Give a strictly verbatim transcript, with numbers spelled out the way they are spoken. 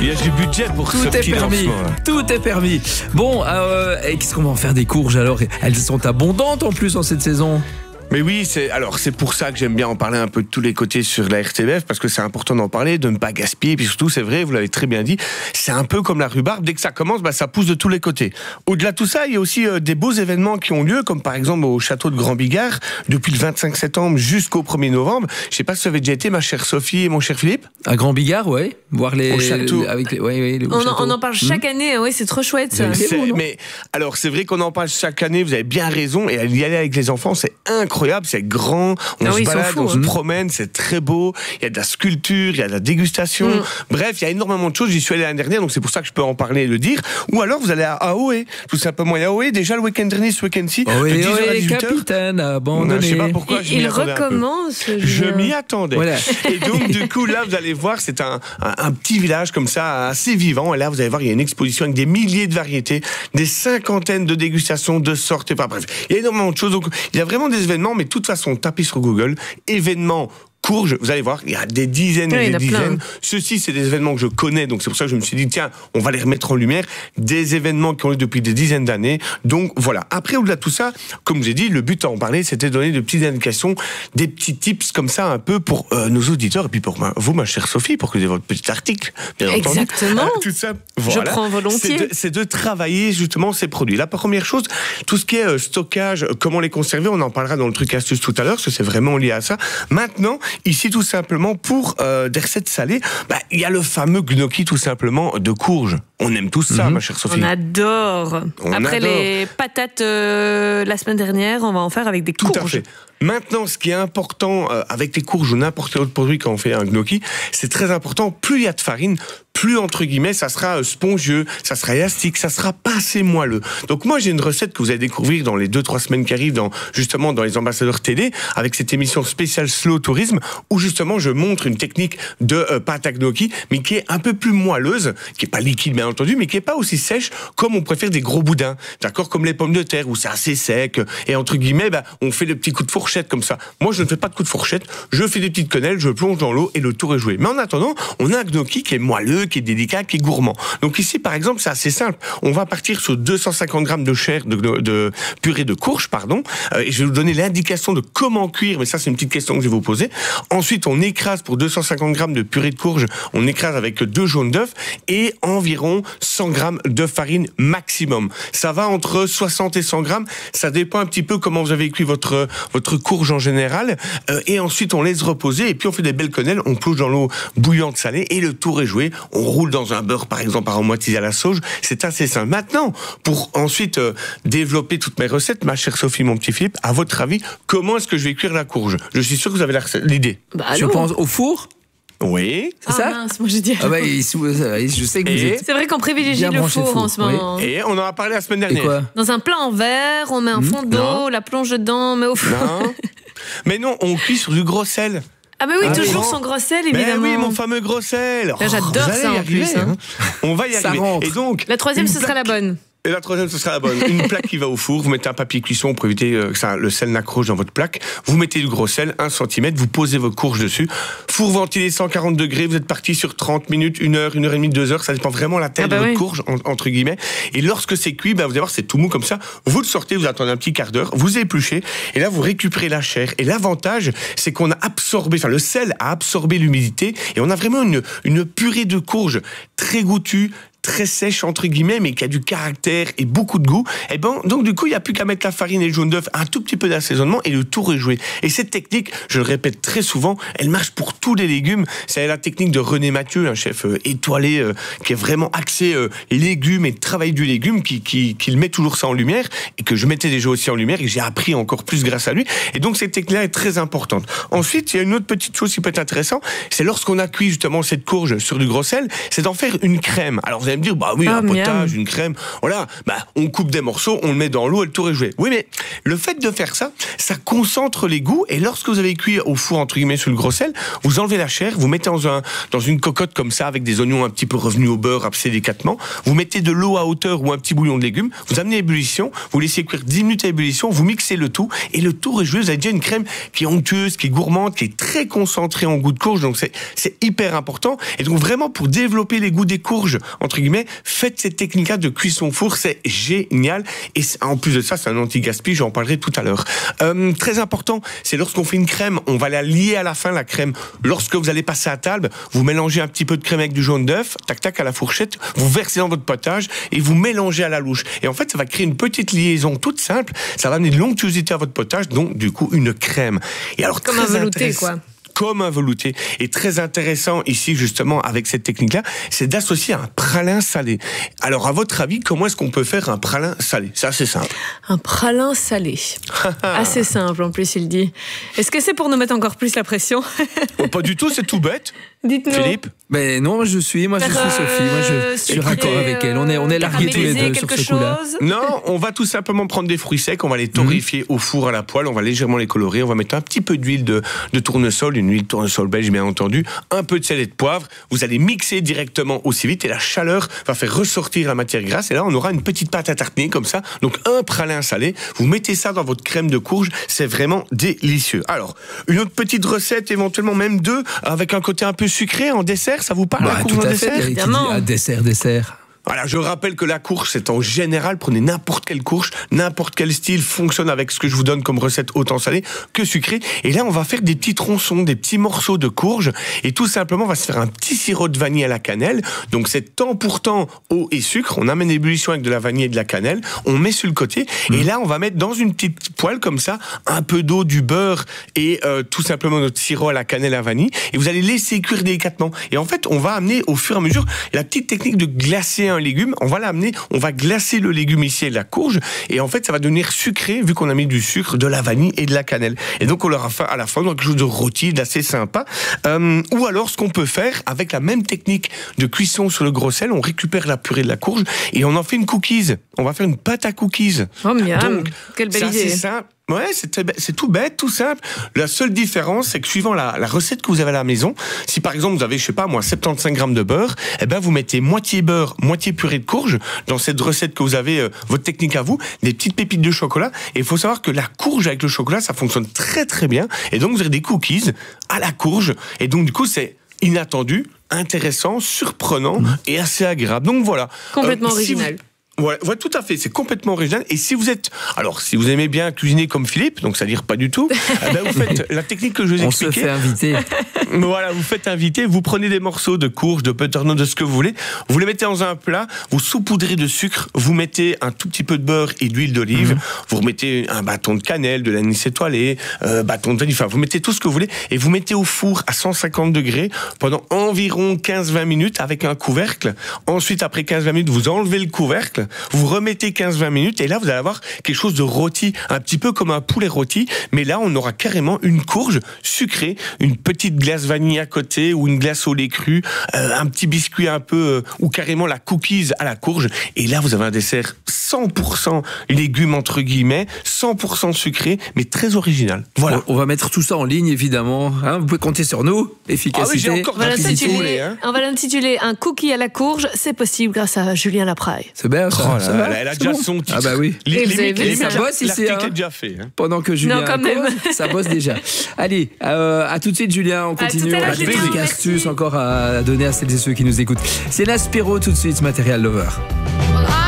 Il y a du budget pour Tout ce est petit permis. lancement, là. Tout est permis. Bon, euh, et qu'est-ce qu'on va en faire des courges alors? Elles sont abondantes en plus en cette saison. Mais oui, c'est alors c'est pour ça que j'aime bien en parler un peu de tous les côtés sur la R T B F, parce que c'est important d'en parler, de ne pas gaspiller, puis surtout c'est vrai, vous l'avez très bien dit, c'est un peu comme la rhubarbe, dès que ça commence, bah, ça pousse de tous les côtés. Au-delà de tout ça, il y a aussi euh, des beaux événements qui ont lieu, comme par exemple au château de Grand Bigard, depuis le vingt-cinq septembre jusqu'au premier novembre. Je sais pas si vous avez déjà été, ma chère Sophie et mon cher Philippe. À Grand Bigard, ouais. Voir les. Au château. Avec les, ouais, ouais, le On, château. en, on en parle chaque mmh. année, oui, c'est trop chouette ça. C'est C'est- beau, non mais alors c'est vrai qu'on en parle chaque année, vous avez bien raison, et y aller avec les enfants, c'est incroyable, c'est grand, on Ah se oui, ils sont balade, fous, on se hein. promène, c'est très beau, il y a de la sculpture, il y a de la dégustation, Mm. bref, il y a énormément de choses, j'y suis allé l'année dernière, donc c'est pour ça que je peux en parler et le dire, ou alors vous allez à Ahoé, tout simplement, et Ahoé, déjà le week-end dernier, ce week-end-ci, Oh, de oui, dix heures à oui, dix-huit heures, capitaine abandonné. je sais pas pourquoi, je Il, m'y il attendais un peu. recommence. Je Julien. m'y attendais. Voilà. Et donc, du coup, là, vous allez voir, c'est un, un, un petit village comme ça, assez vivant. Et là, vous allez voir, il y a une exposition avec des milliers de variétés, des cinquantaines de dégustations, de sortes. Enfin, bref, il y a énormément de choses. Donc, il y a vraiment des événements, mais de toute façon, tapez sur Google, événements courges, vous allez voir, il y a des dizaines Ouais, et il y en des a plein. dizaines. Ceux-ci, c'est des événements que je connais, donc c'est pour ça que je me suis dit, tiens, on va les remettre en lumière. Des événements qui ont lieu depuis des dizaines d'années. Donc voilà. Après, au-delà de tout ça, comme j'ai dit, le but à en parler, c'était de donner de petites indications, des petits tips comme ça, un peu pour euh, nos auditeurs, et puis pour ma- vous, ma chère Sophie, pour que vous ayez votre petit article, bien entendu. Exactement. Euh, tout ça, voilà. prends volontiers. C'est de, c'est de travailler justement ces produits. La première chose, tout ce qui est euh, stockage, euh, comment les conserver, on en parlera dans le truc astuce tout à l'heure, parce que c'est vraiment lié à ça. Maintenant, ici, tout simplement, pour euh, des recettes salées, bah, il y a le fameux gnocchi, tout simplement, de courge. On aime tous ça, Mhm. ma chère Sophie. On adore. On Après adore. les patates euh, la semaine dernière, on va en faire avec des Tout courges. à fait. Maintenant, ce qui est important euh, avec les courges ou n'importe quel autre produit quand on fait un gnocchi, c'est très important. Plus il y a de farine, plus entre guillemets, ça sera euh, spongieux, ça sera élastique, ça sera pas assez moelleux. Donc moi, j'ai une recette que vous allez découvrir dans les deux trois semaines qui arrivent, dans justement dans les ambassadeurs télé, avec cette émission spéciale Slow Tourisme, où justement je montre une technique de euh, pâte à gnocchi, mais qui est un peu plus moelleuse, qui est pas liquide bien entendu, mais qui est pas aussi sèche comme on préfère des gros boudins, d'accord, comme les pommes de terre où c'est assez sec et entre guillemets, bah, on fait des petits coups de fourchette comme ça. Moi, je ne fais pas de coups de fourchette, je fais des petites quenelles, je plonge dans l'eau et le tour est joué. Mais en attendant, on a un gnocchi qui est moelleux, qui est délicat, qui est gourmand. Donc ici, par exemple, c'est assez simple. On va partir sur deux cent cinquante grammes de chair de, de, de purée de courge, pardon, euh, et je vais vous donner l'indication de comment cuire, mais ça, c'est une petite question que je vais vous poser. Ensuite, on écrase pour deux cent cinquante grammes de purée de courge, on écrase avec deux jaunes d'œufs et environ cent grammes de farine maximum. Ça va entre soixante et cent grammes, ça dépend un petit peu comment vous avez cuit votre, votre courge en général, euh, et ensuite on laisse reposer, et puis on fait des belles quenelles, on plonge dans l'eau bouillante salée, et le tour est joué, on roule dans un beurre par exemple aromatisé à la sauge, c'est assez simple. Maintenant, pour ensuite euh, développer toutes mes recettes, ma chère Sophie, mon petit Philippe, à votre avis, comment est-ce que je vais cuire la courge? Je suis sûr que vous avez la recette- l'idée. Bah, Je allô. pense au four. Oui. C'est Ah ça mince, moi j'ai dit. Ah bah, il- je sais que vous Et- êtes. C'est vrai qu'on privilégie Bien le branché four, four, en ce oui. moment. Et on en a parlé la semaine Et dernière. quoi? Dans un plat en verre, on met un fond d'eau, non. la plonge dedans, on met au four. Non. Mais non, on cuit sur du gros sel. Ah bah oui, Ah, toujours oui. son gros sel, Mais évidemment. oui, mon fameux gros sel. Là, j'adore vous allez ça, y en arriver, plus, hein. On va y Ça arriver. rentre. Et donc, La troisième, une ce sera la plaque- bonne. Et la troisième, ce sera la bonne. Une plaque qui va au four, vous mettez un papier cuisson pour éviter euh, que ça, le sel n'accroche dans votre plaque. Vous mettez du gros sel, un centimètre, vous posez vos courges dessus. Four ventilé cent quarante degrés, vous êtes parti sur trente minutes, une heure, une heure et demie, deux heures, ça dépend vraiment de la taille Ah bah de votre oui. courge, en- entre guillemets. Et lorsque c'est cuit, bah, vous allez voir, c'est tout mou comme ça. Vous le sortez, vous attendez un petit quart d'heure, vous épluchez, et là, vous récupérez la chair. Et l'avantage, c'est qu'on a absorbé, enfin, le sel a absorbé l'humidité, et on a vraiment une, une purée de courge très goûtue, très sèche entre guillemets, mais qui a du caractère et beaucoup de goût. Et ben donc du coup il n'y a plus qu'à mettre la farine et le jaune d'œuf, un tout petit peu d'assaisonnement et le tour est joué. Et cette technique, je le répète très souvent, elle marche pour tous les légumes. C'est la technique de René Mathieu, un chef euh, étoilé euh, qui est vraiment axé euh, légumes et travail du légume, qui, qui, qui le met toujours ça en lumière et que je mettais déjà aussi en lumière et que j'ai appris encore plus grâce à lui. Et donc cette technique-là est très importante. Ensuite, il y a une autre petite chose qui peut être intéressante, c'est lorsqu'on a cuit justement cette courge sur du gros sel, c'est d'en faire une crème. Alors vous allez allez me dire, bah oui, Ah, un potage, miam. une crème, voilà, bah on coupe des morceaux, on le met dans l'eau et le tour est joué. Oui, mais le fait de faire ça, ça concentre les goûts et lorsque vous avez cuit au four, entre guillemets, sur le gros sel, vous enlevez la chair, vous mettez dans, un, dans une cocotte comme ça avec des oignons un petit peu revenus au beurre assez délicatement, vous mettez de l'eau à hauteur ou un petit bouillon de légumes, vous amenez à ébullition, vous laissez cuire dix minutes à ébullition, vous mixez le tout et le tour est joué, vous avez déjà une crème qui est onctueuse, qui est gourmande, qui est très concentrée en goût de courge, donc c'est, c'est hyper important. Et donc vraiment pour développer les goûts des courges, entre guillemets, faites cette technique-là de cuisson four, c'est génial. Et en plus de ça, c'est un anti-gaspi, j'en parlerai tout à l'heure. Euh, très important, c'est lorsqu'on fait une crème, on va la lier à la fin, la crème. Lorsque vous allez passer à table, vous mélangez un petit peu de crème avec du jaune d'œuf, tac tac à la fourchette, vous versez dans votre potage et vous mélangez à la louche. Et en fait, ça va créer une petite liaison toute simple, ça va amener de l'onctuosité à votre potage, donc du coup une crème. Et alors, Comme un très velouté, intéressant- quoi. Comme un velouté. Et très intéressant ici, justement, avec cette technique-là, c'est d'associer un pralin salé. Alors, à votre avis, comment est-ce qu'on peut faire un pralin salé? C'est assez simple. Un pralin salé. Assez simple, en plus, il dit. Est-ce que c'est pour nous mettre encore plus la pression? Oh, pas du tout, c'est tout bête. Dites-nous. Philippe? Ben non, moi je suis, moi je suis Euh, Sophie, moi je suis sucré, raccord avec elle. On est, on est largués tous les caramélisé, deux sur quelque ce coup-là. chose. Non, on va tout simplement prendre des fruits secs, on va les torréfier au four à la poêle, on va légèrement les colorer, on va mettre un petit peu d'huile de, de tournesol, une huile de tournesol belge bien entendu, un peu de sel et de poivre, vous allez mixer directement aussi vite et la chaleur va faire ressortir la matière grasse et là on aura une petite pâte à tartiner comme ça, donc un pralin salé, vous mettez ça dans votre crème de courge, c'est vraiment délicieux. Alors, une autre petite recette, éventuellement même deux, avec un côté un peu sucré en dessert, ça vous parle la Bah, courge tout en à fait. dessert? Qui dit, Évidemment. ah, dessert, dessert. Voilà, je rappelle que la courge, c'est en général, prenez n'importe quelle courge, n'importe quel style fonctionne avec ce que je vous donne comme recette autant salée que sucrée. Et là, on va faire des petits tronçons, des petits morceaux de courge. Et tout simplement, on va se faire un petit sirop de vanille à la cannelle. Donc, c'est temps pour temps eau et sucre. On amène l'ébullition avec de la vanille et de la cannelle. On met sur le côté. Et là, on va mettre dans une petite poêle comme ça, un peu d'eau, du beurre et euh, tout simplement notre sirop à la cannelle à vanille. Et vous allez laisser cuire délicatement. Et en fait, on va amener au fur et à mesure la petite technique de glacer un légume. On va l'amener, on va glacer le légume ici et la courge. Et en fait, ça va devenir sucré vu qu'on a mis du sucre, de la vanille et de la cannelle. Et donc, on aura fait à la fin quelque chose de rôti, d'assez sympa. Euh, ou alors, ce qu'on peut faire avec la même technique de cuisson sur le gros sel, on récupère la purée de la courge et on en fait une cookies. On va faire une pâte à cookies. Oh, miam. Donc, Quelle belle c'est idée. assez simple. Ouais, c'est, très bête, c'est tout bête, tout simple. La seule différence, c'est que suivant la, la recette que vous avez à la maison, si par exemple vous avez, je sais pas moi, soixante-quinze grammes de beurre, eh ben vous mettez moitié beurre, moitié purée de courge dans cette recette que vous avez, euh, votre technique à vous, des petites pépites de chocolat. Et il faut savoir que la courge avec le chocolat, ça fonctionne très très bien. Et donc vous avez des cookies à la courge. Et donc du coup, c'est inattendu, intéressant, surprenant mmh. et assez agréable. Donc voilà. Complètement Euh, si original. vous... Voilà, voilà, tout à fait, c'est complètement original. Et si vous êtes, alors, si vous aimez bien cuisiner comme Philippe, donc c'est-à-dire pas du tout, eh ben, vous faites la technique que je vous ai On expliquée. se fait inviter. Voilà, vous faites inviter, vous prenez des morceaux de courge, de butternut, de ce que vous voulez, vous les mettez dans un plat, vous saupoudrez de sucre, vous mettez un tout petit peu de beurre et d'huile d'olive, mmh. vous remettez un bâton de cannelle, de l'anis étoilé, euh, bâton de vanille, enfin, vous mettez tout ce que vous voulez et vous mettez au four à cent cinquante degrés pendant environ quinze à vingt minutes avec un couvercle. Ensuite, après quinze à vingt minutes, vous enlevez le couvercle, vous remettez quinze à vingt minutes et là, vous allez avoir quelque chose de rôti, un petit peu comme un poulet rôti, mais là, on aura carrément une courge sucrée, une petite glace vanille à côté ou une glace au lait cru, euh, un petit biscuit un peu, euh, ou carrément la cookies à la courge. Et là, vous avez un dessert cent pour cent légumes, entre guillemets, cent pour cent sucré, mais très original. Voilà. On, on va mettre tout ça en ligne, évidemment. Hein, vous pouvez compter sur nous. Efficacité. Ah oui, j'ai encore On va rapidité, l'intituler, hein. on va l'intituler un cookie à la courge, c'est possible grâce à Julien Lapraille. C'est bien ça. Oh ça là va, là, elle a c'est déjà bon. son titre. Ah bah oui. Les, Et vous avez limite, vu, limite, ça bosse ici, l'article hein. est déjà fait. Hein. Pendant que Julien Non, quand même. cause, ça bosse déjà. Allez, euh, à tout de suite Julien, on À continue. tout à On l'heure, a des Julien, trucs merci. astuces encore à donner à celles et ceux qui nous écoute. C'est l'Aspiro tout de suite, Material Lover.